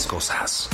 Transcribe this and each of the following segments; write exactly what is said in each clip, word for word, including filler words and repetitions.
otras cosas.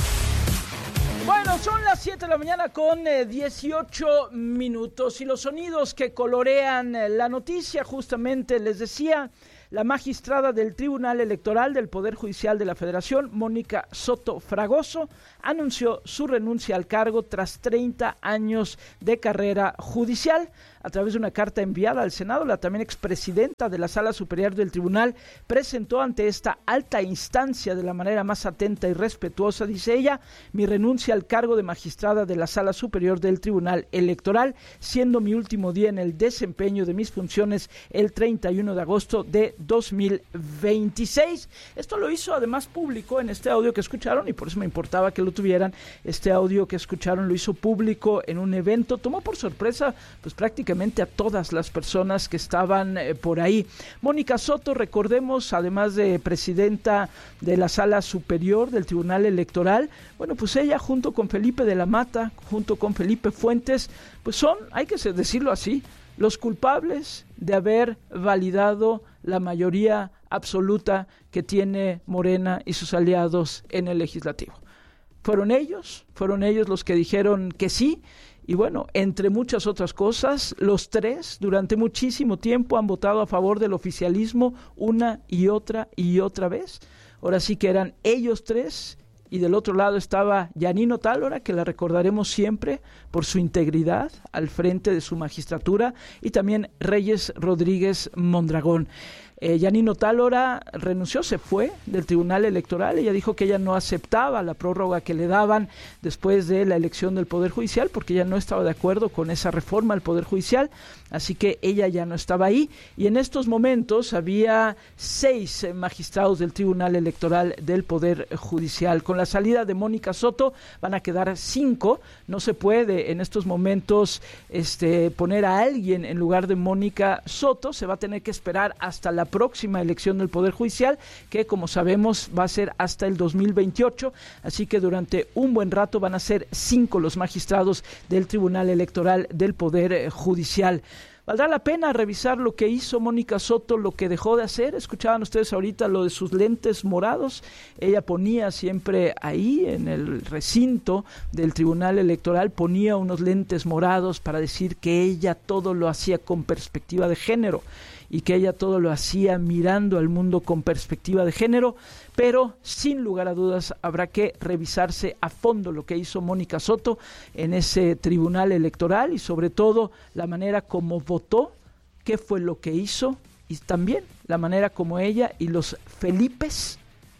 Bueno, son las siete de la mañana con eh, dieciocho minutos y los sonidos que colorean eh, la noticia, justamente les decía, la magistrada del Tribunal Electoral del Poder Judicial de la Federación, Mónica Soto Fragoso, anunció su renuncia al cargo tras treinta años de carrera judicial. A través de una carta enviada al Senado, la también expresidenta de la Sala Superior del Tribunal presentó ante esta alta instancia de la manera más atenta y respetuosa, dice ella, mi renuncia al cargo de magistrada de la Sala Superior del Tribunal Electoral, siendo mi último día en el desempeño de mis funciones el treinta y uno de agosto de dos mil veintiséis. Esto lo hizo además público en este audio que escucharon y por eso me importaba que lo tuvieran. Este audio que escucharon lo hizo público en un evento, tomó por sorpresa pues prácticamente a todas las personas que estaban eh, por ahí. Mónica Soto, recordemos, además de presidenta de la Sala Superior del Tribunal Electoral, bueno, pues ella junto con Felipe de la Mata, junto con Felipe Fuentes, pues son, hay que decirlo así, los culpables de haber validado la mayoría absoluta que tiene Morena y sus aliados en el legislativo. Fueron ellos, fueron ellos los que dijeron que sí. Y bueno, entre muchas otras cosas, los tres durante muchísimo tiempo han votado a favor del oficialismo una y otra y otra vez. Ahora sí que eran ellos tres y del otro lado estaba Yanino Tálora, que la recordaremos siempre por su integridad al frente de su magistratura, y también Reyes Rodríguez Mondragón. Eh, Yanino Tálora renunció, se fue del Tribunal Electoral. Ella dijo que ella no aceptaba la prórroga que le daban después de la elección del Poder Judicial, porque ella no estaba de acuerdo con esa reforma al Poder Judicial, así que ella ya no estaba ahí. Y en estos momentos había seis magistrados del Tribunal Electoral del Poder Judicial. Con la salida de Mónica Soto van a quedar cinco. No se puede en estos momentos este, poner a alguien en lugar de Mónica Soto. Se va a tener que esperar hasta la próxima elección del Poder Judicial, que como sabemos va a ser hasta el dos mil veintiocho, así que durante un buen rato van a ser cinco los magistrados del Tribunal Electoral del Poder Judicial. ¿Valdrá la pena revisar lo que hizo Mónica Soto, lo que dejó de hacer? Escuchaban ustedes ahorita lo de sus lentes morados. Ella ponía siempre ahí en el recinto del Tribunal Electoral, ponía unos lentes morados para decir que ella todo lo hacía con perspectiva de género y que ella todo lo hacía mirando al mundo con perspectiva de género, pero sin lugar a dudas habrá que revisarse a fondo lo que hizo Mónica Soto en ese tribunal electoral y sobre todo la manera como votó, qué fue lo que hizo y también la manera como ella y los Felipes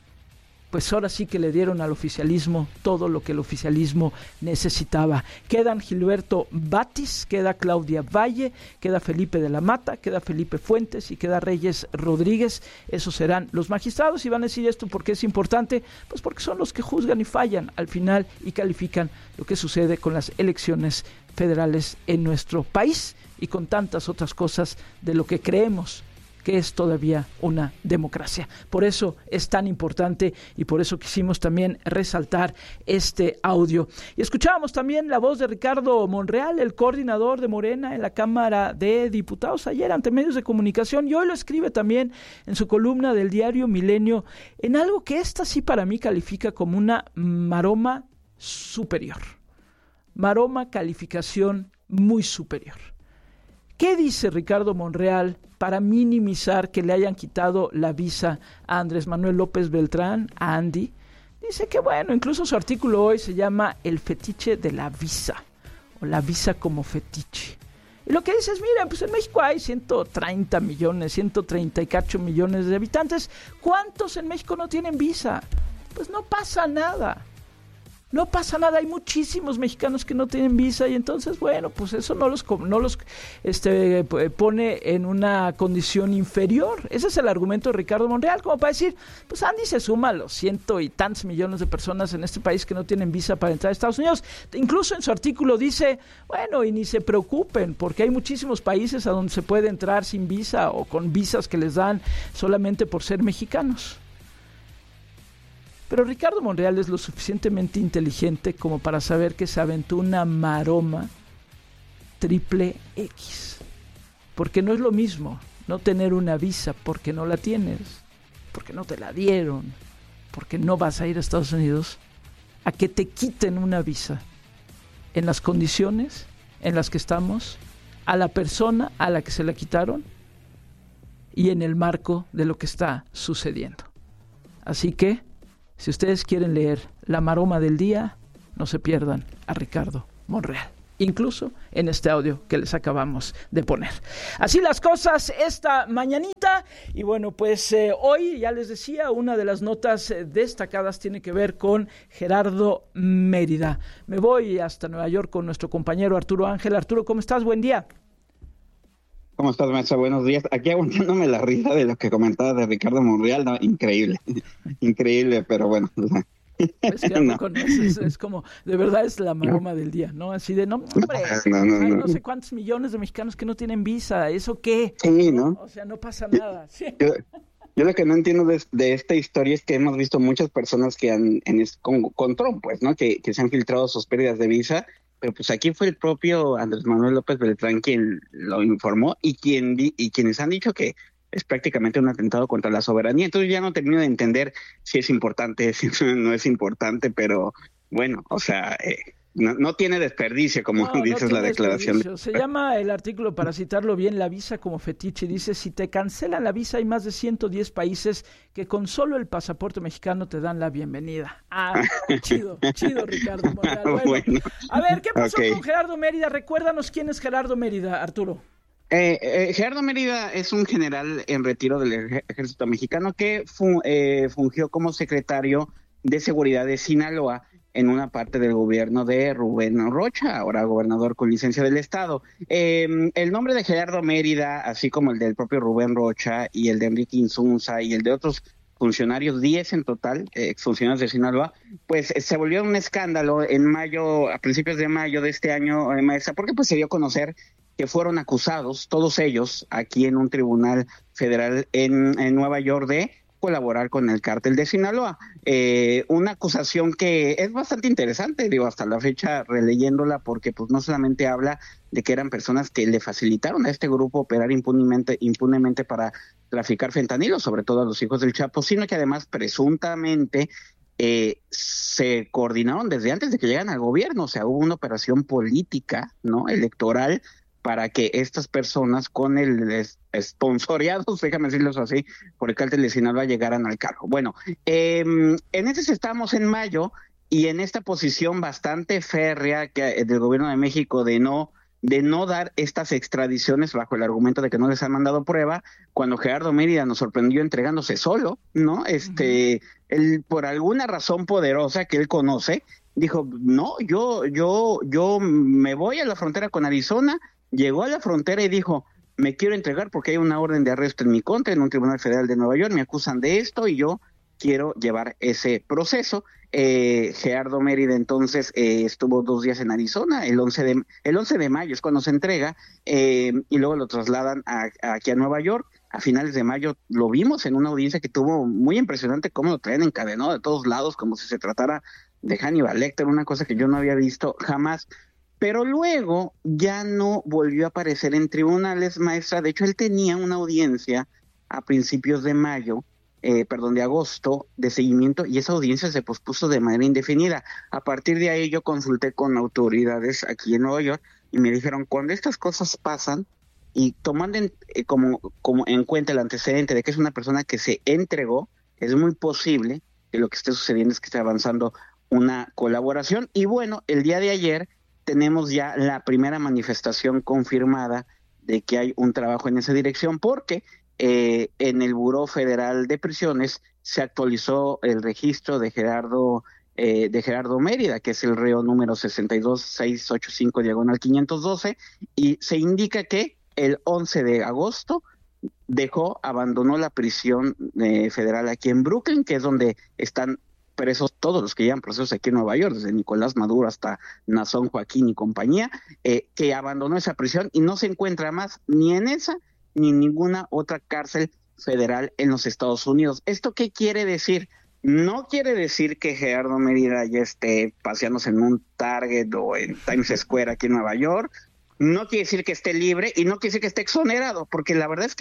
pues ahora sí que le dieron al oficialismo todo lo que el oficialismo necesitaba. Quedan Gilberto Batis, queda Claudia Valle, queda Felipe de la Mata, queda Felipe Fuentes y queda Reyes Rodríguez. Esos serán los magistrados. Y van a decir esto porque es importante, pues porque son los que juzgan y fallan al final y califican lo que sucede con las elecciones federales en nuestro país y con tantas otras cosas de lo que creemos que es todavía una democracia. Por eso es tan importante y por eso quisimos también resaltar este audio. Y escuchábamos también la voz de Ricardo Monreal, el coordinador de Morena en la Cámara de Diputados, ayer ante medios de comunicación, y hoy lo escribe también en su columna del diario Milenio, en algo que esta sí para mí califica como una maroma superior. Maroma, calificación muy superior. ¿Qué dice Ricardo Monreal para minimizar que le hayan quitado la visa a Andrés Manuel López Beltrán, a Andy? Dice que bueno, incluso su artículo hoy se llama El fetiche de la visa, o la visa como fetiche. Y lo que dice es, mira, pues en México hay ciento treinta millones, ciento treinta y cacho millones de habitantes. ¿Cuántos en México no tienen visa? Pues no pasa nada. No pasa nada, hay muchísimos mexicanos que no tienen visa y entonces, bueno, pues eso no los, no los este, pone en una condición inferior. Ese es el argumento de Ricardo Monreal, como para decir, pues Andy se suma a los ciento y tantos millones de personas en este país que no tienen visa para entrar a Estados Unidos. Incluso en su artículo dice, bueno, y ni se preocupen, porque hay muchísimos países a donde se puede entrar sin visa o con visas que les dan solamente por ser mexicanos. Pero Ricardo Monreal es lo suficientemente inteligente como para saber que se aventó una maroma triple X. Porque no es lo mismo no tener una visa porque no la tienes, porque no te la dieron, porque no vas a ir a Estados Unidos, a que te quiten una visa en las condiciones en las que estamos, a la persona a la que se la quitaron y en el marco de lo que está sucediendo. Así que, si ustedes quieren leer la maroma del día, no se pierdan a Ricardo Monreal, incluso en este audio que les acabamos de poner. Así las cosas esta mañanita, y bueno, pues eh, hoy, ya les decía, una de las notas eh, destacadas tiene que ver con Gerardo Mérida. Me voy hasta Nueva York con nuestro compañero Arturo Ángel. Arturo, ¿cómo estás? Buen día. ¿Cómo estás, maestra? Buenos días. Aquí aguantándome la risa de lo que comentaba de Ricardo Monreal, no, increíble, increíble, pero bueno. Es que no. Es, es como, de verdad es la maroma no. del día, ¿no? Así de, no, hombre, no, no, hay no, no sé cuántos millones de mexicanos que no tienen visa, ¿eso qué? Sí, ¿no? O sea, no pasa nada. Sí. Yo, yo lo que no entiendo de, de esta historia es que hemos visto muchas personas que han, en, con, con Trump, pues, ¿no? Que, que se han filtrado sus pérdidas de visa, pero pues aquí fue el propio Andrés Manuel López Beltrán quien lo informó y, quien y quienes han dicho que es prácticamente un atentado contra la soberanía. Entonces ya no termino de entender si es importante, si no es importante, pero bueno, o sea, eh, no, no tiene desperdicio, como no, dices no la declaración. De... Se llama el artículo, para citarlo bien, la visa como fetiche. Dice, si te cancelan la visa, hay más de ciento diez países que con solo el pasaporte mexicano te dan la bienvenida. Ah, chido, chido, Ricardo Monreal. Bueno, bueno. A ver, ¿qué pasó okay. con Gerardo Mérida? Recuérdanos quién es Gerardo Mérida, Arturo. Eh, eh, Gerardo Mérida es un general en retiro del ejército mexicano que fu- eh, fungió como secretario de seguridad de Sinaloa en una parte del gobierno de Rubén Rocha, ahora gobernador con licencia del estado. Eh, el nombre de Gerardo Mérida, así como el del propio Rubén Rocha y el de Enrique Insunza y el de otros funcionarios, diez en total, eh, exfuncionarios de Sinaloa, pues eh, se volvió un escándalo en mayo, a principios de mayo de este año, eh, maestra, porque pues se dio a conocer que fueron acusados, todos ellos, aquí en un tribunal federal en, en Nueva York, de colaborar con el cártel de Sinaloa. Eh, una acusación que es bastante interesante, digo, hasta la fecha releyéndola, porque pues no solamente habla de que eran personas que le facilitaron a este grupo operar impunemente, impunemente para traficar fentanilo, sobre todo a los hijos del Chapo, sino que además presuntamente eh, se coordinaron desde antes de que llegaran al gobierno, o sea, hubo una operación política, ¿no?, electoral, para que estas personas con el esponsoreados, déjame decirlo así, por el cártel de Sinaloa llegaran al cargo. Bueno, eh, en ese estamos en mayo y en esta posición bastante férrea que del gobierno de México de no de no dar estas extradiciones bajo el argumento de que no les han mandado prueba, cuando Gerardo Mérida nos sorprendió entregándose solo, ¿no? Este, uh-huh. él, por alguna razón poderosa que él conoce, dijo, no, yo, yo, yo me voy a la frontera con Arizona. Llegó a la frontera y dijo, me quiero entregar porque hay una orden de arresto en mi contra en un tribunal federal de Nueva York, me acusan de esto y yo quiero llevar ese proceso. Eh, Gerardo Mérida entonces eh, estuvo dos días en Arizona, el once de, el once de mayo es cuando se entrega, eh, y luego lo trasladan a, a, aquí a Nueva York. A finales de mayo lo vimos en una audiencia que tuvo muy impresionante, cómo lo traen encadenado de todos lados, como si se tratara de Hannibal Lecter, una cosa que yo no había visto jamás. Pero luego ya no volvió a aparecer en tribunales, maestra. De hecho, él tenía una audiencia a principios de mayo, eh, perdón, de agosto, de seguimiento, y esa audiencia se pospuso de manera indefinida. A partir de ahí yo consulté con autoridades aquí en Nueva York y me dijeron, cuando estas cosas pasan y tomando en, eh, como, como en cuenta el antecedente de que es una persona que se entregó, es muy posible que lo que esté sucediendo es que esté avanzando una colaboración. Y bueno, el día de ayer tenemos ya la primera manifestación confirmada de que hay un trabajo en esa dirección, porque eh, en el Buró Federal de Prisiones se actualizó el registro de Gerardo eh, de Gerardo Mérida, que es el reo número sesenta y dos seiscientos ochenta y cinco diagonal quinientos doce, y se indica que el once de agosto dejó, abandonó la prisión eh, federal aquí en Brooklyn, que es donde están presos todos los que llevan procesos aquí en Nueva York, desde Nicolás Maduro hasta Nazón Joaquín y compañía, eh, que abandonó esa prisión y no se encuentra más ni en esa ni en ninguna otra cárcel federal en los Estados Unidos. ¿Esto qué quiere decir? No quiere decir que Gerardo Mérida ya esté paseándose en un Target o en Times Square aquí en Nueva York, no quiere decir que esté libre y no quiere decir que esté exonerado, porque la verdad es que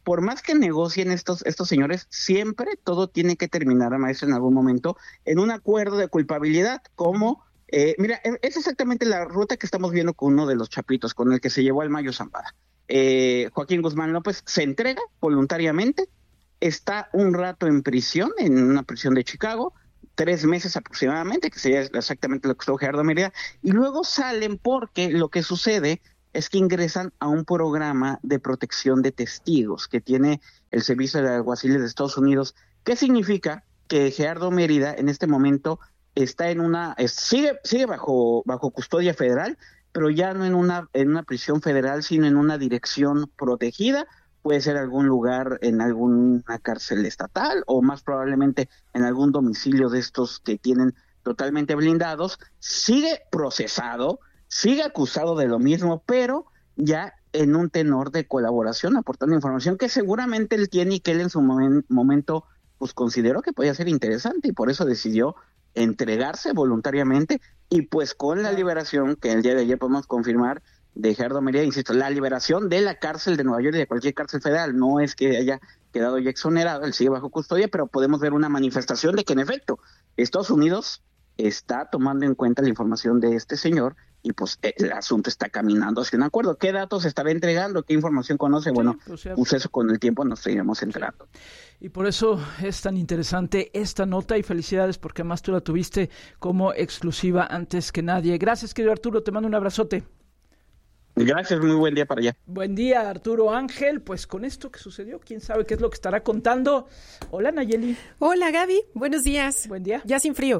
por más que negocien estos, estos señores, siempre todo tiene que terminar, maestro, en algún momento, en un acuerdo de culpabilidad, como, eh, mira, es exactamente la ruta que estamos viendo con uno de los chapitos, con el que se llevó al Mayo Zambada. Eh, Joaquín Guzmán López se entrega voluntariamente, está un rato en prisión, en una prisión de Chicago, tres meses aproximadamente, que sería exactamente lo que estuvo Gerardo Mérida, y luego salen porque lo que sucede es que ingresan a un programa de protección de testigos que tiene el Servicio de Alguaciles de Estados Unidos. ¿Qué significa? Que Gerardo Mérida en este momento está en una, es, sigue, sigue bajo, bajo custodia federal, pero ya no en una, en una prisión federal, sino en una dirección protegida. Puede ser algún lugar en alguna cárcel estatal o más probablemente en algún domicilio de estos que tienen totalmente blindados. Sigue procesado, sigue acusado de lo mismo, pero ya en un tenor de colaboración, aportando información que seguramente él tiene y que él en su momen, momento pues consideró que podía ser interesante y por eso decidió entregarse voluntariamente y pues con la liberación que el día de ayer podemos confirmar de Gerardo Mérida, insisto, la liberación de la cárcel de Nueva York y de cualquier cárcel federal, no es que haya quedado ya exonerado, él sigue bajo custodia, pero podemos ver una manifestación de que en efecto Estados Unidos está tomando en cuenta la información de este señor y pues el asunto está caminando hacia un acuerdo. ¿Qué datos estará entregando? ¿Qué información conoce? Sí, bueno, pues, ya... pues eso con el tiempo nos seguiremos enterando. Sí. Y por eso es tan interesante esta nota y felicidades porque además tú la tuviste como exclusiva antes que nadie. Gracias, querido Arturo, te mando un abrazote. Gracias, muy buen día para allá. Buen día, Arturo Ángel. Pues con esto que sucedió, quién sabe qué es lo que estará contando. Hola, Nayeli. Hola, Gaby. Buenos días. Buen día. Ya sin frío.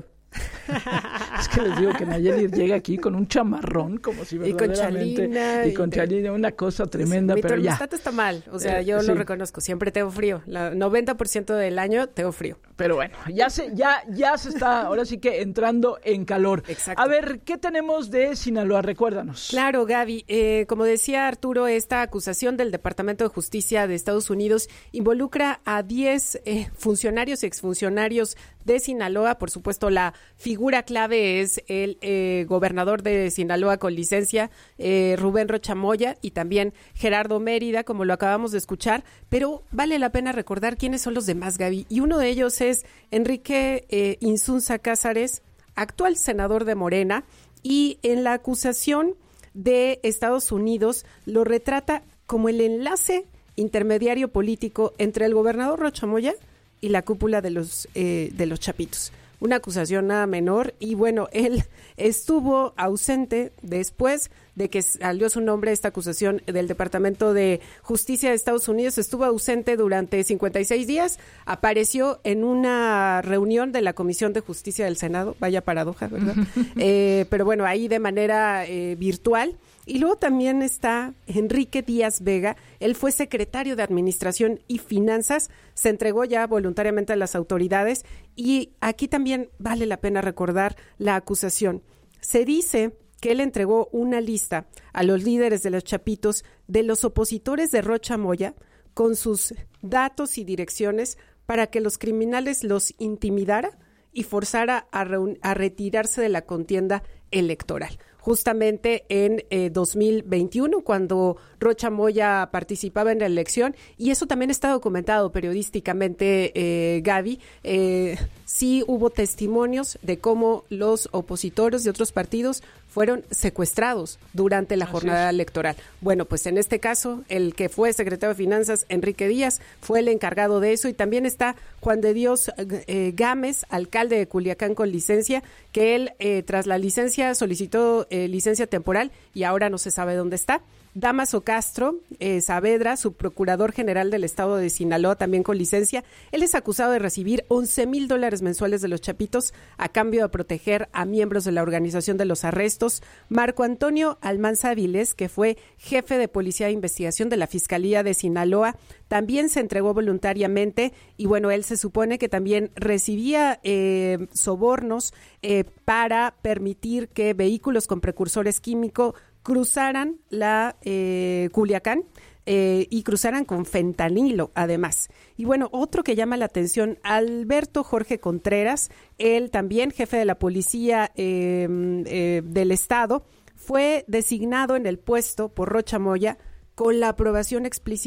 Es que les digo que Nayeli llega aquí con un chamarrón, como si verdaderamente... Y con chalina. Y con chalina, una cosa tremenda, mi pero ya. Mi termostato está mal, o sea, yo eh, sí. lo reconozco, siempre tengo frío. La noventa por ciento del año tengo frío. Pero bueno, ya se, ya, ya se está, ahora sí que entrando en calor. Exacto. A ver, ¿qué tenemos de Sinaloa? Recuérdanos. Claro, Gaby, eh, como decía Arturo, esta acusación del Departamento de Justicia de Estados Unidos involucra a diez eh, funcionarios y exfuncionarios de Sinaloa. Por supuesto, la figura clave es el eh, gobernador de Sinaloa con licencia, eh, Rubén Rocha Moya, y también Gerardo Mérida, como lo acabamos de escuchar, pero vale la pena recordar quiénes son los demás, Gaby, y uno de ellos es Enrique eh, Insunza Cázares, actual senador de Morena, y en la acusación de Estados Unidos lo retrata como el enlace intermediario político entre el gobernador Rocha Moya y la cúpula de los eh, de los Chapitos. Una acusación nada menor y bueno, él estuvo ausente después de que salió su nombre esta acusación del Departamento de Justicia de Estados Unidos, estuvo ausente durante cincuenta y seis días, apareció en una reunión de la Comisión de Justicia del Senado, vaya paradoja, ¿verdad? eh, pero bueno, ahí de manera eh, virtual. Y luego también está Enrique Díaz Vega, él fue secretario de Administración y Finanzas, se entregó ya voluntariamente a las autoridades y aquí también vale la pena recordar la acusación. Se dice que él entregó una lista a los líderes de los Chapitos de los opositores de Rocha Moya con sus datos y direcciones para que los criminales los intimidara y forzara a, reun- a retirarse de la contienda electoral. Justamente en eh, dos mil veintiuno, cuando Rocha Moya participaba en la elección, y eso también está documentado periodísticamente, eh, Gaby, eh, sí hubo testimonios de cómo los opositores de otros partidos fueron secuestrados durante la jornada electoral. Bueno, pues en este caso, el que fue secretario de Finanzas, Enrique Díaz, fue el encargado de eso, y también está Juan de Dios eh, Gámez, alcalde de Culiacán con licencia, que él, eh, tras la licencia, solicitó eh, licencia temporal y ahora no se sabe dónde está. Damaso Castro eh, Saavedra, subprocurador general del estado de Sinaloa, también con licencia. Él es acusado de recibir once mil dólares mensuales de los Chapitos a cambio de proteger a miembros de la organización de los arrestos. Marco Antonio Almanza Avilés, que fue jefe de Policía de Investigación de la Fiscalía de Sinaloa, también se entregó voluntariamente y bueno, él se supone que también recibía eh, sobornos eh, para permitir que vehículos con precursores químicos cruzaran la eh, Culiacán eh, y cruzaran con fentanilo, además. Y bueno, otro que llama la atención, Alberto Jorge Contreras, él también jefe de la policía eh, eh, del estado, fue designado en el puesto por Rocha Moya con la aprobación explícita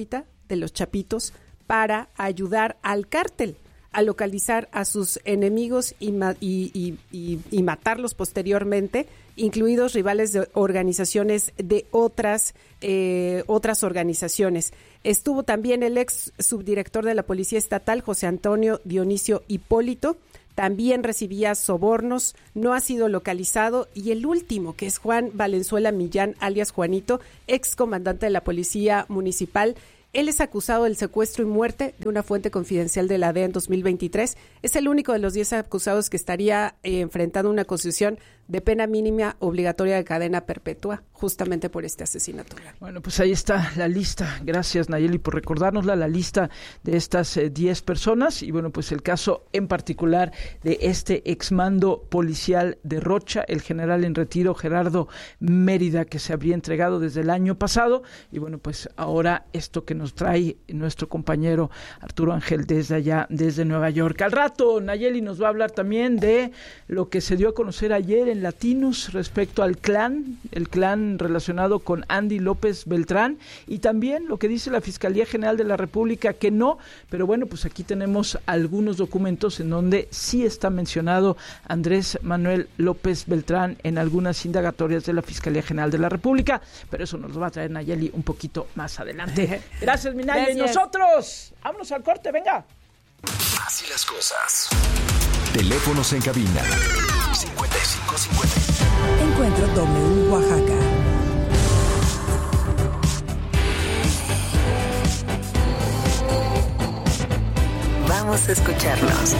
de los Chapitos para ayudar al cártel a localizar a sus enemigos y, ma- y, y, y, y matarlos posteriormente, incluidos rivales de organizaciones de otras, eh, otras organizaciones. Estuvo también el ex subdirector de la Policía Estatal, José Antonio Dionisio Hipólito, también recibía sobornos, no ha sido localizado. Y el último, que es Juan Valenzuela Millán, alias Juanito, ex comandante de la Policía Municipal. Él es acusado del secuestro y muerte de una fuente confidencial de la D E A en dos mil veintitrés. Es el único de los diez acusados que estaría eh, enfrentando una concesión de pena mínima obligatoria de cadena perpetua, justamente por este asesinato. Bueno, pues ahí está la lista. Gracias, Nayeli, por recordárnosla, la lista de estas diez eh, personas. Y bueno, pues el caso en particular de este exmando policial de Rocha, el general en retiro Gerardo Mérida, que se habría entregado desde el año pasado. Y bueno, pues ahora esto que nos trae nuestro compañero Arturo Ángel desde allá, desde Nueva York. Al rato, Nayeli nos va a hablar también de lo que se dio a conocer ayer en Latinos respecto al clan, el clan relacionado con Andy López Beltrán, y también lo que dice la Fiscalía General de la República, que no, pero bueno, pues aquí tenemos algunos documentos en donde sí está mencionado Andrés Manuel López Beltrán en algunas indagatorias de la Fiscalía General de la República, pero eso nos lo va a traer Nayeli un poquito más adelante. Gracias, mi Nayeli. Gracias. Nosotros, vámonos al corte, venga. Así las cosas. Teléfonos en cabina. cincuenta y cinco cincuenta. Encuentro W Oaxaca. Vamos a escucharnos.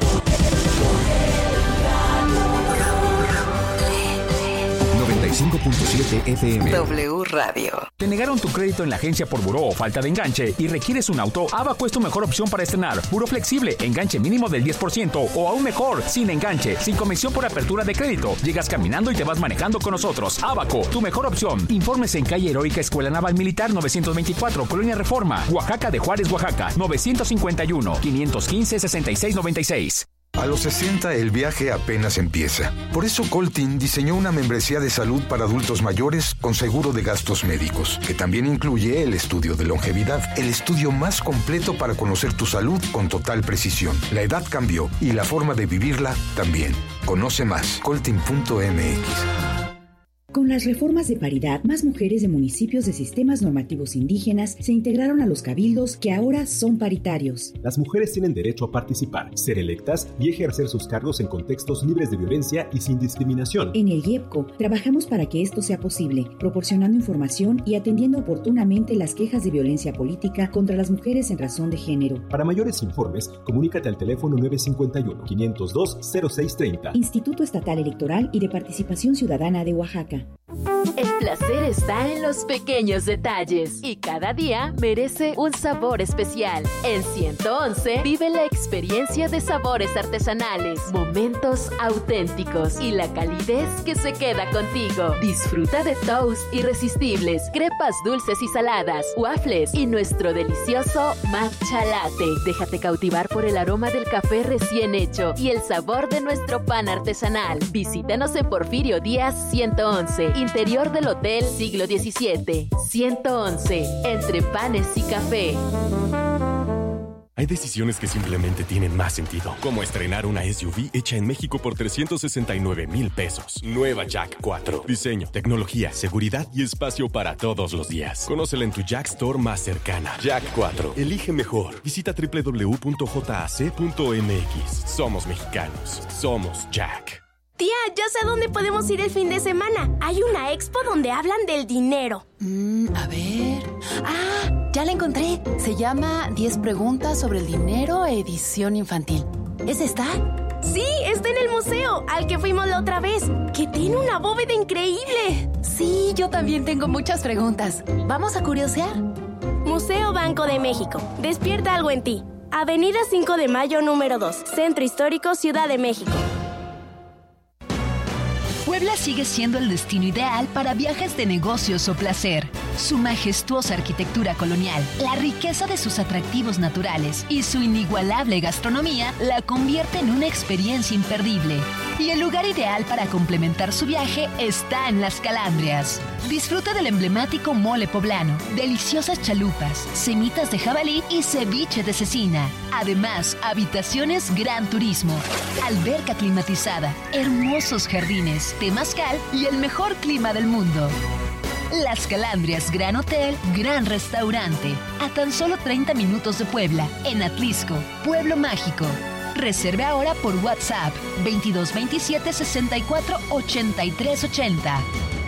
noventa y cinco punto siete F M. W Radio. ¿Te negaron tu crédito en la agencia por buró o falta de enganche y requieres un auto? Abaco es tu mejor opción para estrenar. Buró flexible, enganche mínimo del diez por ciento o aún mejor, sin enganche, sin comisión por apertura de crédito. Llegas caminando y te vas manejando con nosotros. Abaco, tu mejor opción. Informes en calle Heroica Escuela Naval Militar novecientos veinticuatro, Colonia Reforma, Oaxaca de Juárez, Oaxaca, novecientos cincuenta y uno, quinientos quince, sesenta y seis noventa y seis. A los sesenta el viaje apenas empieza. Por eso Coltin diseñó una membresía de salud para adultos mayores con seguro de gastos médicos, que también incluye el estudio de longevidad, el estudio más completo para conocer tu salud con total precisión. La edad cambió y la forma de vivirla también. Conoce más, coltin punto m x. Con las reformas de paridad, más mujeres de municipios de sistemas normativos indígenas se integraron a los cabildos que ahora son paritarios. Las mujeres tienen derecho a participar, ser electas y ejercer sus cargos en contextos libres de violencia y sin discriminación. En el IEPCO trabajamos para que esto sea posible, proporcionando información y atendiendo oportunamente las quejas de violencia política contra las mujeres en razón de género. Para mayores informes, comunícate al teléfono nueve cinco uno, quinientos dos, cero seis treinta. Instituto Estatal Electoral y de Participación Ciudadana de Oaxaca. El placer está en los pequeños detalles y cada día merece un sabor especial. En ciento once vive la experiencia de sabores artesanales, momentos auténticos y la calidez que se queda contigo. Disfruta de toast irresistibles, crepas dulces y saladas, waffles y nuestro delicioso matcha latte. Déjate cautivar por el aroma del café recién hecho y el sabor de nuestro pan artesanal. Visítanos en Porfirio Díaz ciento once, interior del Hotel Siglo diecisiete. ciento once, entre panes y café. Hay decisiones que simplemente tienen más sentido, como estrenar una S U V hecha en México por trescientos sesenta y nueve mil pesos. Nueva Jack cuatro. Diseño, tecnología, seguridad y espacio para todos los días. Conócela en tu Jack Store más cercana. Jack cuatro. Elige mejor. Visita doble u doble u doble u punto j a c punto m x. Somos mexicanos. Somos Jack. Tía, ya sé a dónde podemos ir el fin de semana. Hay una expo donde hablan del dinero. Mm, a ver... ¡Ah! Ya la encontré. Se llama diez preguntas sobre el dinero, edición infantil. ¿Es esta? Sí, está en el museo, al que fuimos la otra vez, que tiene una bóveda increíble. Sí, yo también tengo muchas preguntas. ¿Vamos a curiosear? Museo Banco de México. Despierta algo en ti. Avenida cinco de Mayo, número dos. Centro Histórico, Ciudad de México. Puebla sigue siendo el destino ideal para viajes de negocios o placer. Su majestuosa arquitectura colonial, la riqueza de sus atractivos naturales y su inigualable gastronomía la convierte en una experiencia imperdible. Y el lugar ideal para complementar su viaje está en Las Calandrias. Disfruta del emblemático mole poblano, deliciosas chalupas, semitas de jabalí y ceviche de cecina. Además, habitaciones Gran Turismo, alberca climatizada, hermosos jardines, temazcal y el mejor clima del mundo. Las Calandrias Gran Hotel, Gran Restaurante, a tan solo treinta minutos de Puebla, en Atlisco, Pueblo Mágico. Reserve ahora por WhatsApp veintidós veintisiete sesenta y cuatro ochenta y tres ochenta.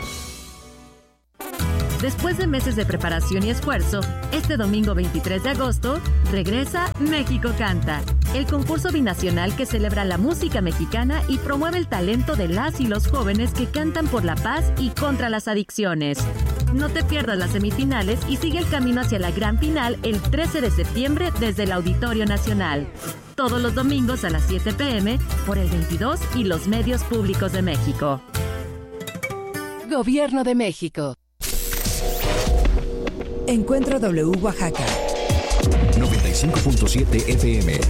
Después de meses de preparación y esfuerzo, este domingo veintitrés de agosto regresa México Canta, el concurso binacional que celebra la música mexicana y promueve el talento de las y los jóvenes que cantan por la paz y contra las adicciones. No te pierdas las semifinales y sigue el camino hacia la gran final el trece de septiembre desde el Auditorio Nacional. Todos los domingos a las siete pm por el veintidós y los medios públicos de México. Gobierno de México. Encuentro W Oaxaca. noventa y cinco punto siete F M.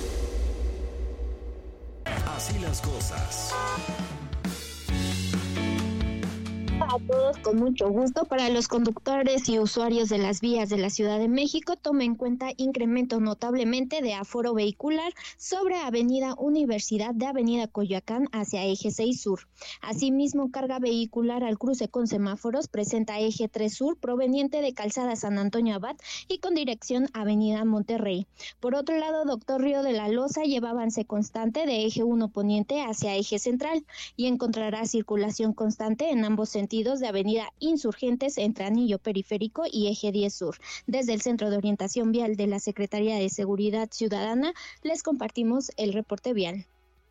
Así las cosas. A todos con mucho gusto. Para los conductores y usuarios de las vías de la Ciudad de México, tome en cuenta incremento notablemente de aforo vehicular sobre Avenida Universidad de Avenida Coyoacán hacia Eje seis Sur. Asimismo, carga vehicular al cruce con semáforos presenta Eje tres Sur proveniente de Calzada San Antonio Abad y con dirección Avenida Monterrey. Por otro lado, Doctor Río de la Loza lleva avance constante de Eje uno Poniente hacia Eje Central y encontrará circulación constante en ambos sentidos de Avenida Insurgentes entre Anillo Periférico y Eje diez Sur. Desde el Centro de Orientación Vial de la Secretaría de Seguridad Ciudadana les compartimos el reporte vial.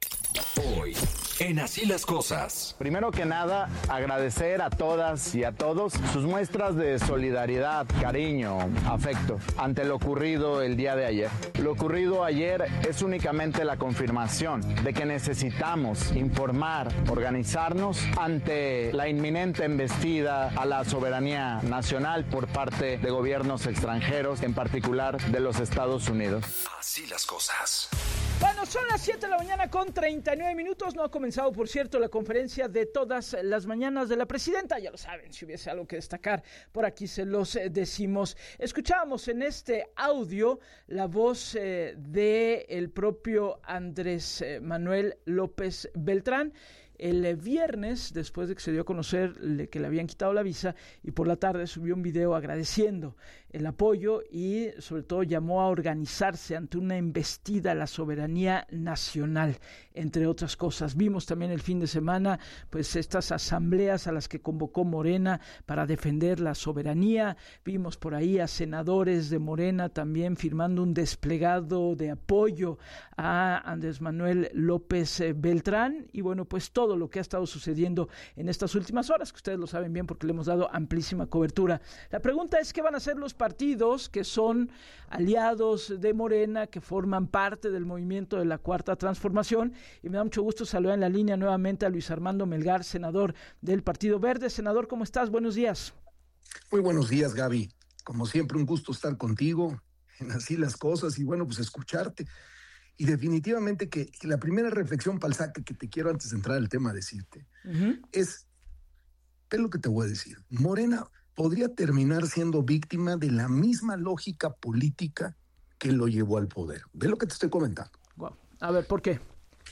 Hoy, en Así las Cosas. Primero que nada, agradecer a todas y a todos sus muestras de solidaridad, cariño, afecto ante lo ocurrido el día de ayer. Lo ocurrido ayer es únicamente la confirmación de que necesitamos informar, organizarnos ante la inminente embestida a la soberanía nacional por parte de gobiernos extranjeros, en particular de los Estados Unidos. Así las cosas. Bueno, son las siete de la mañana con treinta y nueve minutos. No ha comenzado, por cierto, la conferencia de todas las mañanas de la presidenta. Ya lo saben, si hubiese algo que destacar, por aquí se los eh, decimos. Escuchábamos en este audio la voz eh, del propio Andrés eh, Manuel López Beltrán. El viernes, después de que se dio a conocer que le habían quitado la visa, y por la tarde subió un video agradeciendo el apoyo y sobre todo llamó a organizarse ante una embestida a la soberanía nacional, entre otras cosas. Vimos también el fin de semana pues estas asambleas a las que convocó Morena para defender la soberanía. Vimos por ahí a senadores de Morena también firmando un desplegado de apoyo a Andrés Manuel López Beltrán, y bueno, pues todo lo que ha estado sucediendo en estas últimas horas, que ustedes lo saben bien porque le hemos dado amplísima cobertura. La pregunta es: ¿qué van a hacer los partidos que son aliados de Morena, que forman parte del movimiento de la Cuarta Transformación? Y me da mucho gusto saludar en la línea nuevamente a Luis Armando Melgar, senador del Partido Verde. Senador, ¿cómo estás? Buenos días. Muy buenos días, Gaby. Como siempre, un gusto estar contigo en Así las Cosas y bueno, pues escucharte. Y definitivamente que la primera reflexión palsaca que te quiero antes de entrar al tema decirte uh-huh. es, es lo que te voy a decir. Morena podría terminar siendo víctima de la misma lógica política que lo llevó al poder. Ve lo que te estoy comentando. Wow. A ver, ¿por qué?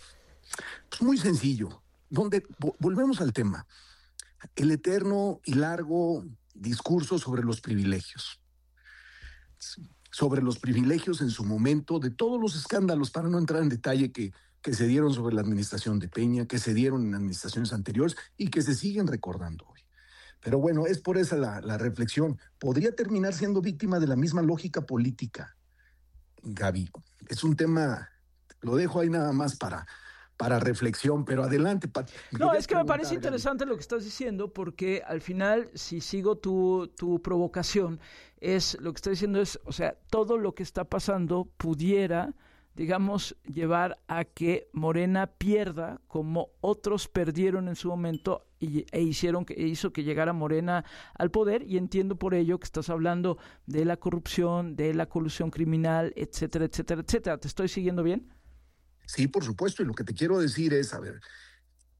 Pues muy sencillo. Donde, volvemos al tema. El eterno y largo discurso sobre los privilegios. sobre los privilegios en su momento, de todos los escándalos, para no entrar en detalle, que, que se dieron sobre la administración de Peña, que se dieron en administraciones anteriores y que se siguen recordando hoy. Pero bueno, es por esa la, la reflexión. Podría terminar siendo víctima de la misma lógica política, Gaby. Es un tema, lo dejo ahí nada más para... para reflexión, pero adelante. Pat. No, es que me parece interesante lo que estás diciendo, porque al final, si sigo tu, tu provocación, es lo que estás diciendo es, o sea, todo lo que está pasando pudiera, digamos, llevar a que Morena pierda como otros perdieron en su momento y, e hicieron que, hizo que llegara Morena al poder, y entiendo por ello que estás hablando de la corrupción, de la colusión criminal, etcétera, etcétera, etcétera. ¿Te estoy siguiendo bien? Sí, por supuesto, y lo que te quiero decir es, a ver,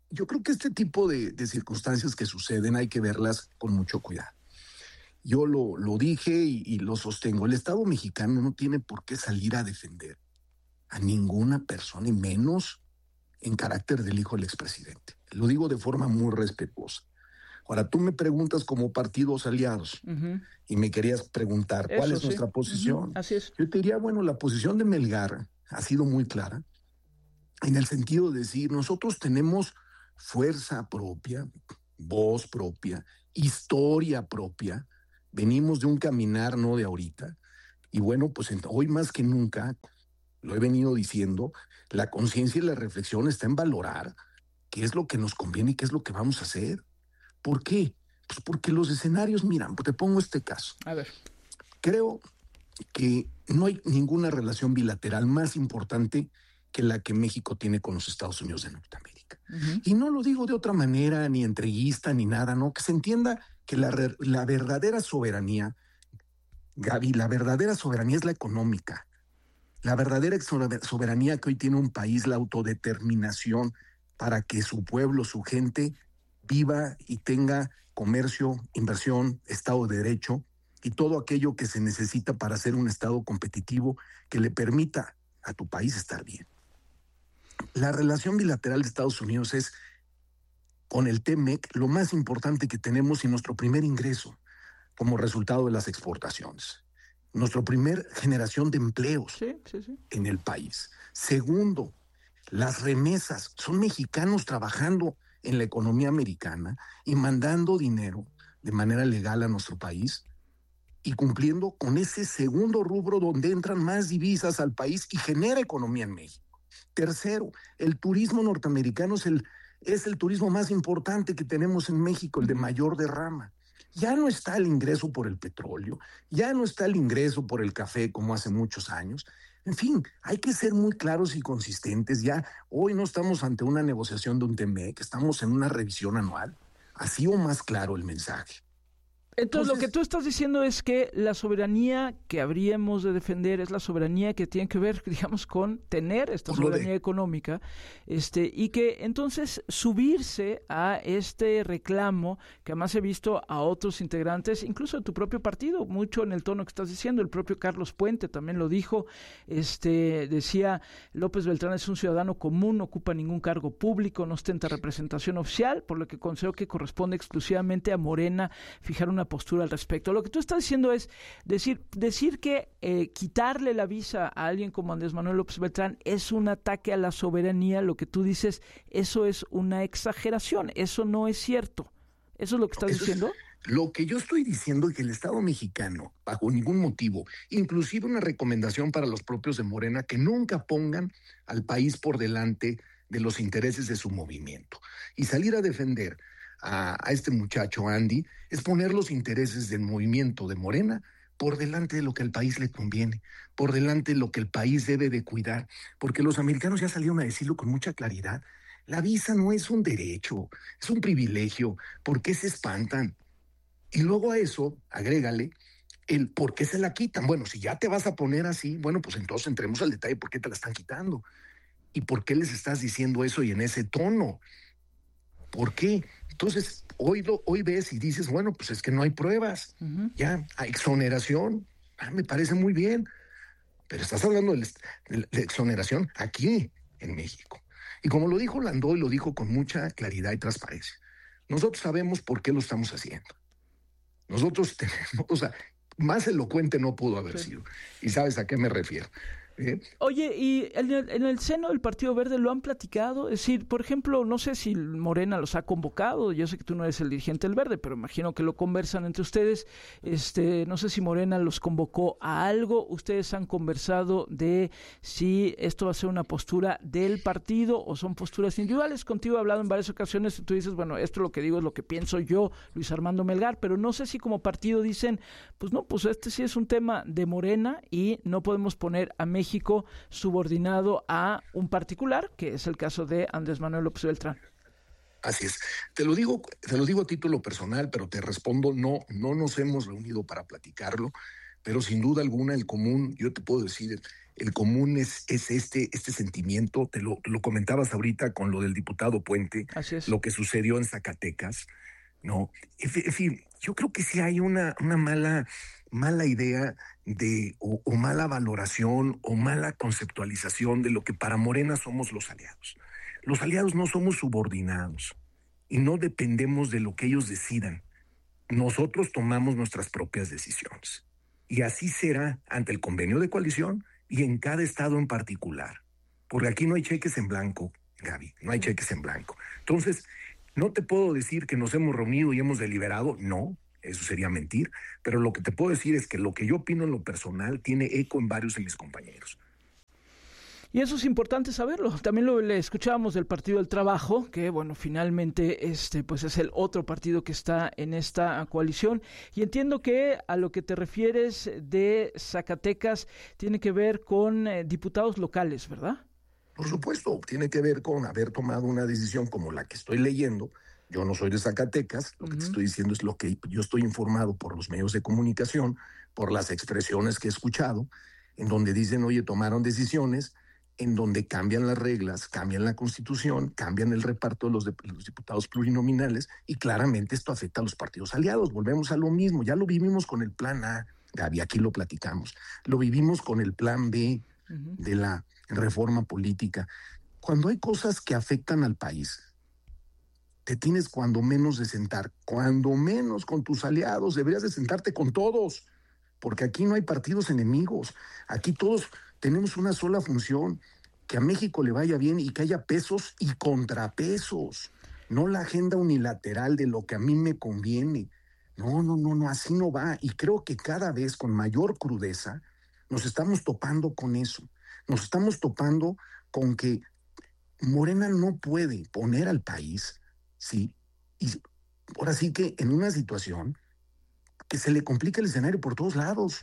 yo creo que este tipo de, de circunstancias que suceden hay que verlas con mucho cuidado. Yo lo, lo dije y, y lo sostengo. El Estado mexicano no tiene por qué salir a defender a ninguna persona, y menos en carácter del hijo del expresidente. Lo digo de forma muy respetuosa. Ahora, tú me preguntas como partidos aliados uh-huh. y me querías preguntar Eso, cuál es sí. nuestra posición. Uh-huh. Así es. Yo te diría, bueno, la posición de Melgar ha sido muy clara en el sentido de decir, nosotros tenemos fuerza propia, voz propia, historia propia, venimos de un caminar no de ahorita, y bueno, pues hoy más que nunca, lo he venido diciendo, la conciencia y la reflexión está en valorar qué es lo que nos conviene y qué es lo que vamos a hacer. ¿Por qué? Pues porque los escenarios, mira, te pongo este caso. A ver. Creo que no hay ninguna relación bilateral más importante que la que México tiene con los Estados Unidos de Norteamérica. Uh-huh. Y no lo digo de otra manera, ni entreguista, ni nada, no, que se entienda que la, la verdadera soberanía, Gaby, la verdadera soberanía es la económica. La verdadera soberanía que hoy tiene un país, la autodeterminación para que su pueblo, su gente, viva y tenga comercio, inversión, Estado de Derecho y todo aquello que se necesita para ser un Estado competitivo que le permita a tu país estar bien. La relación bilateral de Estados Unidos es, con el T M E C, lo más importante que tenemos y nuestro primer ingreso como resultado de las exportaciones. Nuestra primera generación de empleos sí, sí, sí. en el país. Segundo, las remesas. Son mexicanos trabajando en la economía americana y mandando dinero de manera legal a nuestro país y cumpliendo con ese segundo rubro donde entran más divisas al país y genera economía en México. Tercero, el turismo norteamericano es el, es el turismo más importante que tenemos en México, el de mayor derrama. Ya no está el ingreso por el petróleo, ya no está el ingreso por el café como hace muchos años. En fin, hay que ser muy claros y consistentes. Ya hoy no estamos ante una negociación de un T M E C, estamos en una revisión anual. Así o más claro el mensaje. Entonces, Entonces, lo que tú estás diciendo es que la soberanía que habríamos de defender es la soberanía que tiene que ver, digamos, con tener esta soberanía de... económica, este, y que entonces subirse a este reclamo, que además he visto a otros integrantes, incluso de tu propio partido, mucho en el tono que estás diciendo, el propio Carlos Puente también lo dijo, este, decía, López Beltrán es un ciudadano común, no ocupa ningún cargo público, no ostenta representación oficial, por lo que considero que corresponde exclusivamente a Morena fijar una postura al respecto. Lo que tú estás diciendo es decir, decir que eh, quitarle la visa a alguien como Andrés Manuel López Beltrán es un ataque a la soberanía. Lo que tú dices, eso es una exageración, eso no es cierto. ¿Eso es lo que estás eso diciendo? Es, lo que yo estoy diciendo es que el Estado mexicano, bajo ningún motivo, inclusive una recomendación para los propios de Morena, que nunca pongan al país por delante de los intereses de su movimiento. Y salir a defender A, a este muchacho Andy es poner los intereses del movimiento de Morena por delante de lo que al país le conviene, por delante de lo que el país debe de cuidar, porque los americanos ya salieron a decirlo con mucha claridad. La visa no es un derecho, es un privilegio. ¿Por qué se espantan? Y luego a eso, agrégale el por qué se la quitan. Bueno, si ya te vas a poner así, bueno, pues entonces entremos al detalle por qué te la están quitando y por qué les estás diciendo eso y en ese tono. ¿Por qué? Entonces, hoy, lo, hoy ves y dices, bueno, pues es que no hay pruebas. Uh-huh. Ya, hay exoneración. Ah, me parece muy bien. Pero estás hablando de la exoneración aquí, en México. Y como lo dijo Landó y lo dijo con mucha claridad y transparencia, nosotros sabemos por qué lo estamos haciendo. Nosotros tenemos, o sea, más elocuente no pudo haber sí. sido. Y sabes a qué me refiero. ¿Eh? Oye, y en el, en el seno del Partido Verde lo han platicado, es decir, por ejemplo, no sé si Morena los ha convocado, yo sé que tú no eres el dirigente del Verde, pero imagino que lo conversan entre ustedes, este, no sé si Morena los convocó a algo, ustedes han conversado de si esto va a ser una postura del partido o son posturas individuales. Contigo he hablado en varias ocasiones y tú dices, bueno, esto lo que digo es lo que pienso yo, Luis Armando Melgar, pero no sé si como partido dicen, pues no, pues este sí es un tema de Morena y no podemos poner a México México subordinado a un particular, que es el caso de Andrés Manuel López Beltrán. Así es. Te lo digo, te lo digo a título personal, pero te respondo, no, no nos hemos reunido para platicarlo, pero sin duda alguna el común, yo te puedo decir, El común es, es este, este sentimiento, te lo, lo comentabas ahorita con lo del diputado Puente, Así es. lo que sucedió en Zacatecas, ¿no? En fin, yo creo que sí hay una, una mala, mala idea de, o, o mala valoración o mala conceptualización de lo que para Morena somos los aliados. Los aliados no somos subordinados y no dependemos de lo que ellos decidan. Nosotros tomamos nuestras propias decisiones. Y así será ante el convenio de coalición y en cada estado en particular. Porque aquí no hay cheques en blanco, Gaby, no hay cheques en blanco. Entonces, no te puedo decir que nos hemos reunido y hemos deliberado, no, eso sería mentir, pero lo que te puedo decir es que lo que yo opino en lo personal tiene eco en varios de mis compañeros. Y eso es importante saberlo. También lo le escuchábamos del Partido del Trabajo, que bueno, finalmente este pues es el otro partido que está en esta coalición. Y entiendo que a lo que te refieres de Zacatecas tiene que ver con eh, diputados locales, ¿verdad? Por supuesto, tiene que ver con haber tomado una decisión como la que estoy leyendo. Yo no soy de Zacatecas, lo que uh-huh. te estoy diciendo es lo que yo estoy informado por los medios de comunicación, por las expresiones que he escuchado, en donde dicen, oye, tomaron decisiones en donde cambian las reglas, cambian la Constitución, cambian el reparto de los, de los diputados plurinominales y claramente esto afecta a los partidos aliados. Volvemos a lo mismo, ya lo vivimos con el plan A, Gaby, aquí lo platicamos, lo vivimos con el plan B uh-huh. de la reforma política. Cuando hay cosas que afectan al país, te tienes cuando menos de sentar, cuando menos con tus aliados, deberías de sentarte con todos, porque aquí no hay partidos enemigos, aquí todos tenemos una sola función, que a México le vaya bien y que haya pesos y contrapesos, no la agenda unilateral de lo que a mí me conviene. No, no, no, no, así no va. Y creo que cada vez con mayor crudeza nos estamos topando con eso. Nos estamos topando con que Morena no puede poner al país, ¿sí? Y ahora sí que en una situación que se le complica el escenario por todos lados.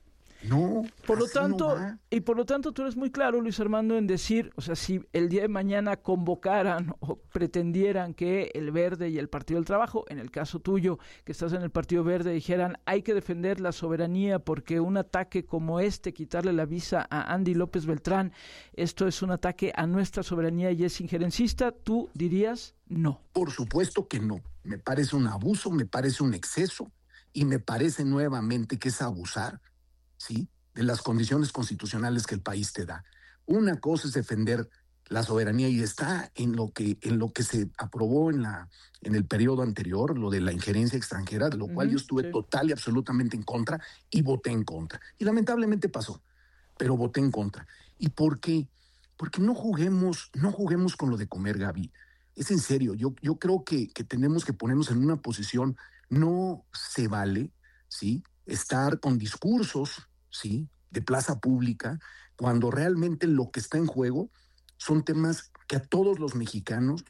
No, por lo tanto, no y por lo tanto tú eres muy claro, Luis Armando, en decir, o sea, si el día de mañana convocaran o pretendieran que el Verde y el Partido del Trabajo, en el caso tuyo, que estás en el Partido Verde, dijeran, hay que defender la soberanía porque un ataque como este, quitarle la visa a Andy López Beltrán, esto es un ataque a nuestra soberanía y es injerencista, tú dirías no. Por supuesto que no, me parece un abuso, me parece un exceso y me parece nuevamente que es abusar, ¿sí?, de las condiciones constitucionales que el país te da. Una cosa es defender la soberanía y está en lo que en lo que se aprobó en la en el periodo anterior, lo de la injerencia extranjera, de lo uh-huh, cual yo estuve sí. total y absolutamente en contra y voté en contra. Y lamentablemente pasó, pero voté en contra. ¿Y por qué? Porque no juguemos, no juguemos con lo de comer, Gaby. Es en serio, yo, yo creo que, que tenemos que ponernos en una posición, no se vale, ¿sí?, estar con discursos, ¿sí?, de plaza pública, cuando realmente lo que está en juego son temas que a todos los mexicanos,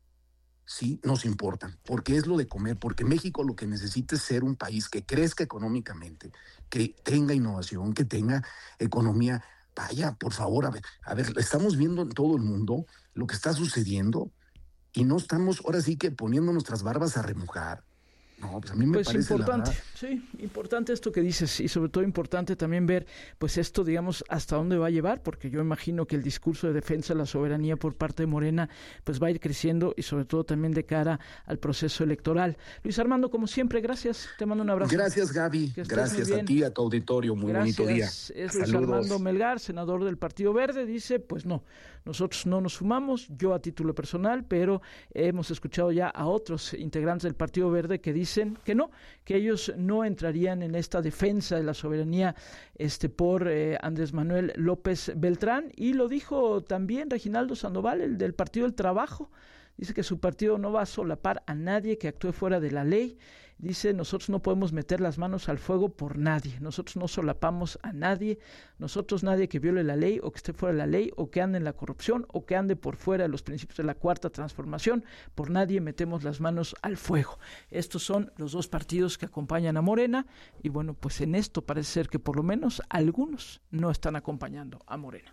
sí, nos importan, porque es lo de comer, porque México lo que necesita es ser un país que crezca económicamente, que tenga innovación, que tenga economía. Vaya, por favor, a ver, a ver, estamos viendo en todo el mundo lo que está sucediendo y no estamos ahora sí que poniendo nuestras barbas a remojar. No, pues a mí me pues parece importante, la sí, importante esto que dices y sobre todo importante también ver pues esto, digamos, hasta dónde va a llevar, porque yo imagino que el discurso de defensa de la soberanía por parte de Morena pues va a ir creciendo y sobre todo también de cara al proceso electoral. Luis Armando, como siempre, gracias, te mando un abrazo. Gracias, Gaby, gracias a ti, a tu auditorio, muy gracias. Bonito día. Es Luis Armando Melgar, senador del Partido Verde, dice, pues no, nosotros no nos sumamos, yo a título personal, pero hemos escuchado ya a otros integrantes del Partido Verde que dicen dicen que no, que ellos no entrarían en esta defensa de la soberanía este por eh, Andrés Manuel López Beltrán, y lo dijo también Reginaldo Sandoval, el del Partido del Trabajo. Dice que su partido no va a solapar a nadie que actúe fuera de la ley. Dice, nosotros no podemos meter las manos al fuego por nadie. Nosotros no solapamos a nadie. Nosotros nadie que viole la ley o que esté fuera de la ley o que ande en la corrupción o que ande por fuera de los principios de la Cuarta Transformación. Por nadie metemos las manos al fuego. Estos son los dos partidos que acompañan a Morena y bueno, pues en esto parece ser que por lo menos algunos no están acompañando a Morena.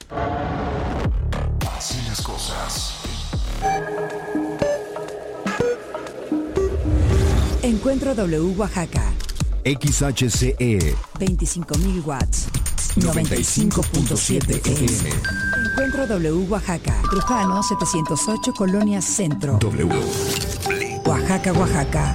Así las cosas. Encuentro W Oaxaca. X H C E. veinticinco mil watts. noventa y cinco punto siete F M. Encuentro W Oaxaca. Trujano setecientos ocho, Colonia Centro. W. Oaxaca, Oaxaca.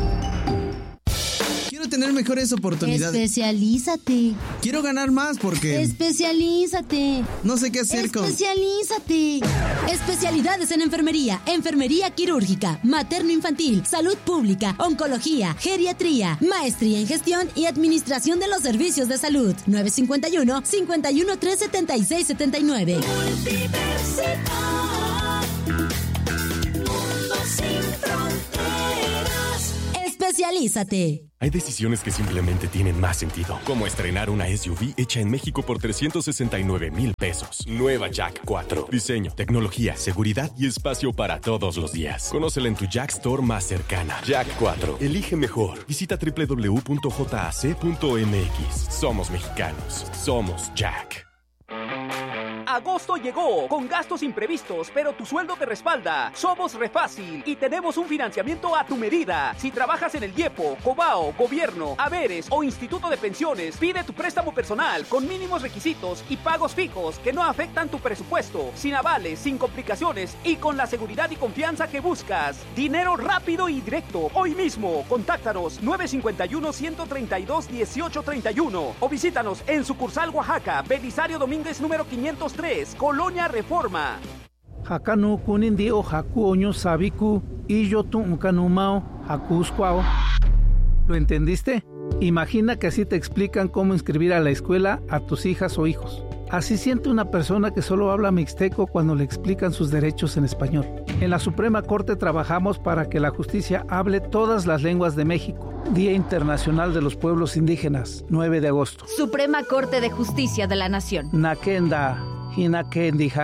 Quiero tener mejores oportunidades. Especialízate. Quiero ganar más porque... Especialízate. No sé qué hacer con... Especialízate. Especialidades en enfermería, enfermería quirúrgica, materno-infantil, salud pública, oncología, geriatría, maestría en gestión y administración de los servicios de salud. nueve cinco uno, cinco uno tres, siete seis siete nueve. Universidad, mundo sin fronteras. Especialízate. Hay decisiones que simplemente tienen más sentido, como estrenar una S U V hecha en México por trescientos sesenta y nueve mil pesos. Nueva Jack cuatro. Diseño, tecnología, seguridad y espacio para todos los días. Conócela en tu Jack Store más cercana. Jack cuatro. Elige mejor. Visita doble u doble u doble u punto j a c punto m x. Somos mexicanos. Somos Jack. Agosto llegó con gastos imprevistos, pero tu sueldo te respalda. Somos Refácil y tenemos un financiamiento a tu medida. Si trabajas en el IEPO, Cobao, Gobierno, Haberes o Instituto de Pensiones, pide tu préstamo personal con mínimos requisitos y pagos fijos que no afectan tu presupuesto, sin avales, sin complicaciones y con la seguridad y confianza que buscas. Dinero rápido y directo. Hoy mismo, contáctanos nueve cinco uno, uno tres dos, uno ocho tres uno o visítanos en sucursal Oaxaca, Belisario Domínguez número quinientos tres, Colonia Reforma. Hakanu kunindio haku oño sabiku y yo tu kanumao hakusquao. ¿Lo entendiste? Imagina que así te explican cómo inscribir a la escuela a tus hijas o hijos. Así siente una persona que solo habla mixteco cuando le explican sus derechos en español. En la Suprema Corte trabajamos para que la justicia hable todas las lenguas de México. Día Internacional de los Pueblos Indígenas, nueve de agosto. Suprema Corte de Justicia de la Nación. Nakenda, hinakendija.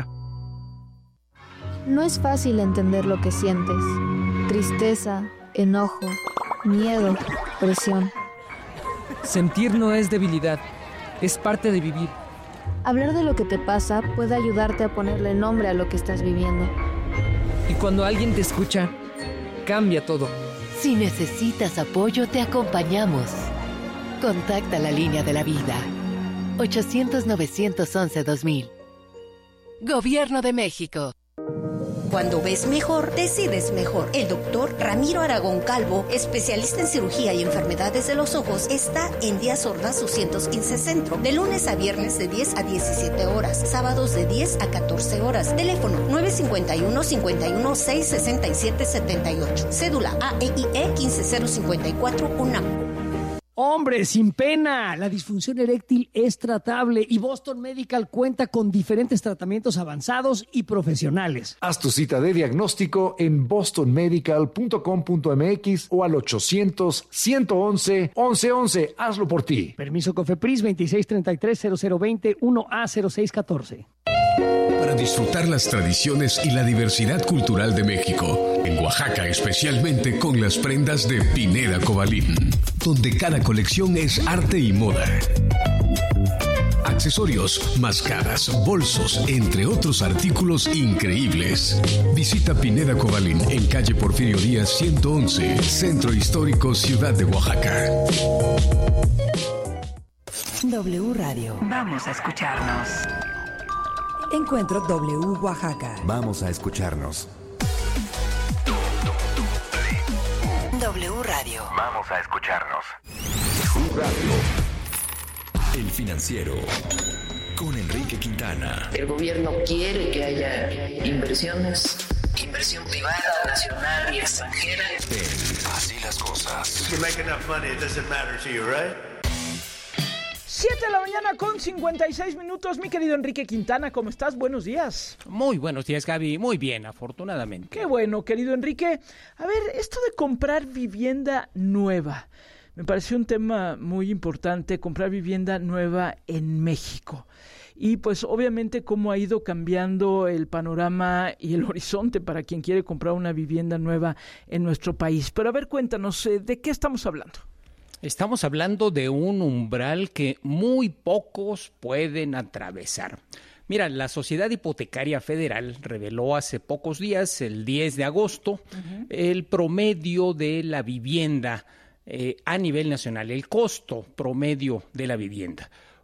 No es fácil entender lo que sientes. Tristeza, enojo, miedo, presión. Sentir no es debilidad, es parte de vivir. Hablar de lo que te pasa puede ayudarte a ponerle nombre a lo que estás viviendo. Y cuando alguien te escucha, cambia todo. Si necesitas apoyo, te acompañamos. Contacta la línea de la vida. ochocientos, novecientos once, dos mil. Gobierno de México. Cuando ves mejor, decides mejor. El doctor Ramiro Aragón Calvo, especialista en cirugía y enfermedades de los ojos, está en Díaz Ordaz doscientos quince Centro, de lunes a viernes de diez a diecisiete horas, sábados de diez a catorce horas. Teléfono nueve cinco uno, cinco uno seis, seis siete siete ocho. Cédula A E I E uno cinco cero cinco cuatro, UNAM. Hombre, sin pena, la disfunción eréctil es tratable y Boston Medical cuenta con diferentes tratamientos avanzados y profesionales. Haz tu cita de diagnóstico en boston medical punto com punto m x o al ochocientos, ciento once, once once. Hazlo por ti. Permiso COFEPRIS veintiséis treinta y tres, cero cero veinte, uno A cero seis catorce. Para disfrutar las tradiciones y la diversidad cultural de México, en Oaxaca especialmente con las prendas de Pineda Cobalín, donde cada colección es arte y moda. Accesorios, máscaras, bolsos, entre otros artículos increíbles. Visita Pineda Cobalín en calle Porfirio Díaz ciento once, Centro Histórico, Ciudad de Oaxaca. W Radio. Vamos a escucharnos. Encuentro W Oaxaca. Vamos a escucharnos. W Radio. Vamos a escucharnos. Radio. El Financiero. Con Enrique Quintana. El gobierno quiere que haya inversiones, inversión privada, nacional y extranjera. En Así las Cosas. You make enough money, it doesn't matter to you, right? siete de la mañana con cincuenta y seis minutos. Mi querido Enrique Quintana, ¿cómo estás? Buenos días. Muy buenos días, Gaby. Muy bien, afortunadamente. Qué bueno, querido Enrique. A ver, esto de comprar vivienda nueva, me pareció un tema muy importante, comprar vivienda nueva en México. Y pues obviamente cómo ha ido cambiando el panorama y el horizonte para quien quiere comprar una vivienda nueva en nuestro país. Pero a ver, cuéntanos, ¿de qué estamos hablando? Estamos hablando de un umbral que muy pocos pueden atravesar. Mira, la Sociedad Hipotecaria Federal reveló hace pocos días, el diez de agosto, uh-huh. el promedio de la vivienda eh, a nivel nacional, el costo promedio de la vivienda.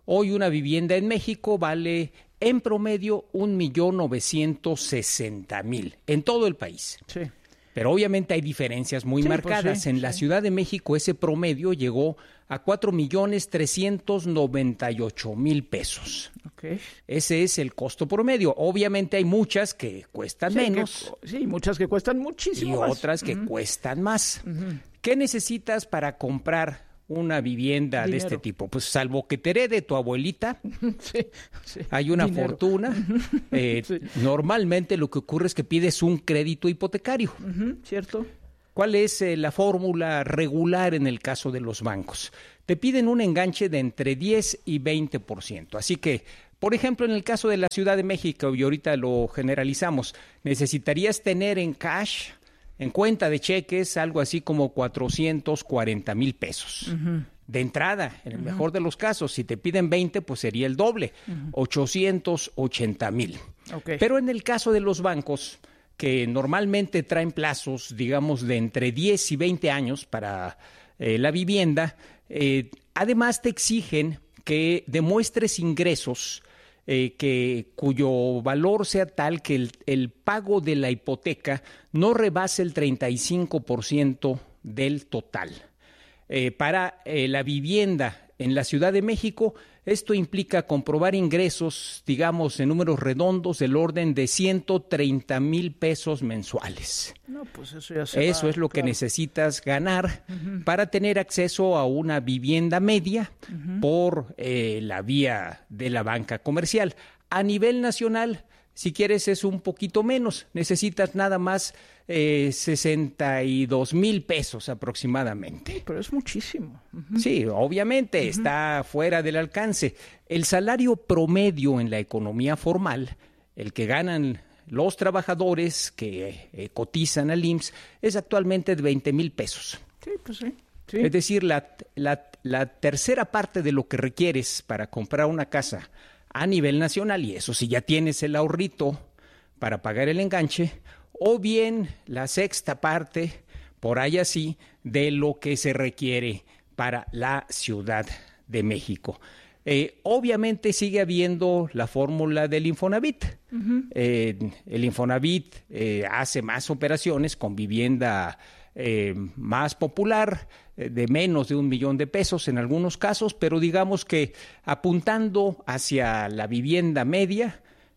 Hoy una vivienda en México vale en promedio un millón novecientos sesenta mil en todo el país. Sí. Pero obviamente hay diferencias muy Sí, marcadas. pues sí, en sí. la Ciudad de México ese promedio llegó a cuatro millones trescientos noventa y ocho mil pesos. Okay. Ese es el costo promedio. Obviamente hay muchas que cuestan Sí, menos. que- sí, muchas que cuestan Y muchísimo más. otras que Ujú. cuestan más. Ujú. ¿Qué necesitas para comprar una vivienda Dinero. de este tipo? Pues salvo que te herede tu abuelita, Sí, sí. hay una Dinero. fortuna. Eh, Sí. Normalmente lo que ocurre es que pides un crédito hipotecario. Ujú, ¿cierto? ¿Cuál es eh, la fórmula regular en el caso de los bancos? Te piden un enganche de entre diez y veinte por ciento. Así que, por ejemplo, en el caso de la Ciudad de México, y ahorita lo generalizamos, necesitarías tener en cash, en cuenta de cheques, algo así como cuatrocientos cuarenta mil pesos. Ujú. De entrada, en el mejor de los casos, si te piden veinte, pues sería el doble, ochocientos ochenta mil. Ok. Pero en el caso de los bancos, que normalmente traen plazos, digamos, de entre diez y veinte años para eh, la vivienda, eh, además te exigen que demuestres ingresos eh, que, cuyo valor sea tal que el, el pago de la hipoteca no rebase el treinta y cinco por ciento del total. Eh, para eh, la vivienda en la Ciudad de México, esto implica comprobar ingresos, digamos, en números redondos, del orden de ciento treinta mil pesos mensuales. No, pues eso ya se Eso va, es lo que claro. necesitas ganar Ujú. para tener acceso a una vivienda media Ujú. por eh, la vía de la banca comercial. A nivel nacional, si quieres, es un poquito menos. Necesitas nada más eh, sesenta y dos mil pesos aproximadamente. Pero es muchísimo. Ujú. Sí, obviamente está fuera del alcance. El salario promedio en la economía formal, el que ganan los trabajadores que eh, cotizan al I M S S, es actualmente de veinte mil pesos. Sí, pues sí. Sí. Es decir, la, la, la tercera parte de lo que requieres para comprar una casa a nivel nacional, y eso si ya tienes el ahorrito para pagar el enganche, o bien la sexta parte, por ahí así, de lo que se requiere para la Ciudad de México. Eh, obviamente sigue habiendo la fórmula del Infonavit. Ujú. Eh, el Infonavit eh, hace más operaciones con vivienda eh, más popular, eh, de menos de un millón de pesos en algunos casos, pero digamos que apuntando hacia la vivienda media,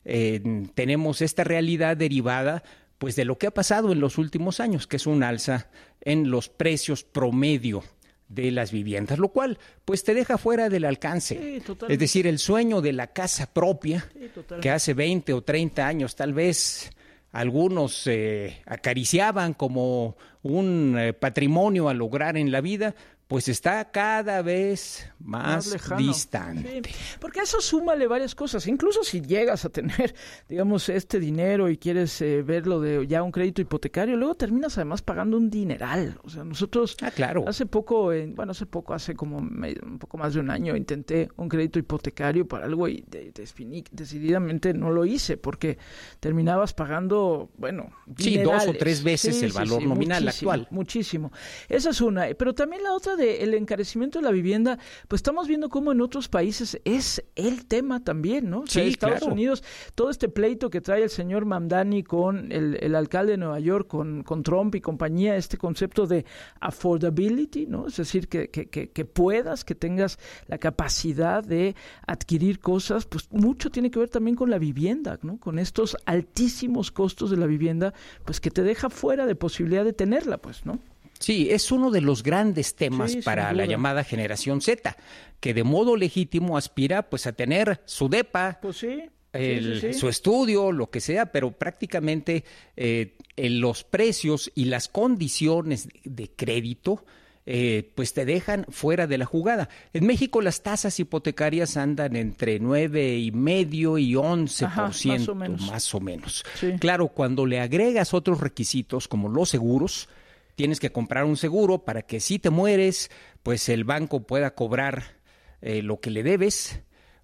eh, tenemos esta realidad derivada pues de lo que ha pasado en los últimos años, que es un alza en los precios promedio de las viviendas, lo cual pues te deja fuera del alcance. Sí, totalmente. Es decir, el sueño de la casa propia, Sí, totalmente. que hace veinte o treinta años tal vez algunos eh, acariciaban como un eh, patrimonio a lograr en la vida, pues está cada vez más, Más lejano. distante. Sí, porque a eso súmale varias cosas. Incluso si llegas a tener, digamos, este dinero y quieres eh, verlo de ya un crédito hipotecario, luego terminas además pagando un dineral. O sea, nosotros Ah, claro. hace poco, eh, bueno, hace poco, hace como me- un poco más de un año, intenté un crédito hipotecario para algo y de- defini- decididamente no lo hice porque terminabas pagando, bueno, Sí, dos o dinerales. tres veces el valor nominal muchísimo, actual. Muchísimo. Esa es una. Pero también la otra de el encarecimiento de la vivienda, pues estamos viendo cómo en otros países es el tema también, ¿no? O sea, Sí, Estados claro. Unidos, todo este pleito que trae el señor Mamdani con el, el alcalde de Nueva York, con, con Trump y compañía, este concepto de affordability, ¿no? Es decir, que, que, que, que puedas, que tengas la capacidad de adquirir cosas, pues mucho tiene que ver también con la vivienda, ¿no? Con estos altísimos costos de la vivienda, pues que te deja fuera de posibilidad de tenerla, pues, ¿no? Sí, es uno de los grandes temas Sí, sin para la duda. llamada generación Z, que de modo legítimo aspira pues a tener su depa, Pues sí. el- sí, sí, sí. su estudio, lo que sea, pero prácticamente eh, en los precios y las condiciones de, de crédito eh, pues te dejan fuera de la jugada. En México las tasas hipotecarias andan entre nueve y medio y once por ciento, Ajá, más o menos. más o menos. Sí. Claro, cuando le agregas otros requisitos como los seguros, tienes que comprar un seguro para que si te mueres, pues el banco pueda cobrar eh, lo que le debes,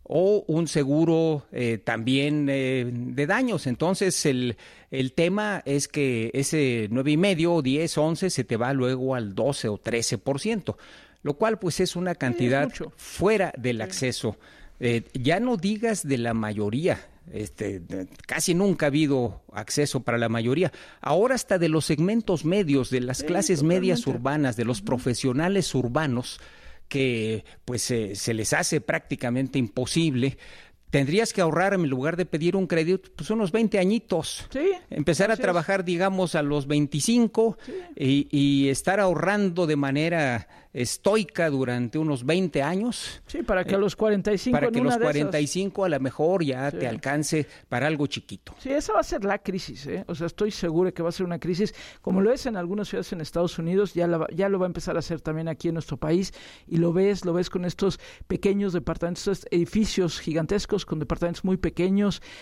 o un seguro eh, también eh, de daños. Entonces el, el tema es que ese nueve y medio, diez, once se te va luego al doce o trece por ciento, lo cual pues es una cantidad mucho. fuera del acceso Eh, ya no digas de la mayoría. Este, casi nunca ha habido acceso para la mayoría. Ahora hasta de los segmentos medios, de las sí, clases totalmente. medias urbanas, de los uh-huh. profesionales urbanos, que pues eh, se les hace prácticamente imposible. Tendrías que ahorrar, en lugar de pedir un crédito, pues unos veinte añitos. Sí, empezar a trabajar, es. digamos, a los veinticinco sí. y, y estar ahorrando de manera estoica durante unos veinte años. Sí, para que a los cuarenta y cinco Para que a los cuarenta y esas... cinco a lo mejor ya sí. te alcance para algo chiquito. Sí, esa va a ser la crisis, ¿eh? O sea, estoy seguro de que va a ser una crisis, como lo es en algunas ciudades en Estados Unidos, ya, la, ya lo va a empezar a hacer también aquí en nuestro país, y lo ves, lo ves con estos pequeños departamentos, estos edificios gigantescos con departamentos muy pequeños,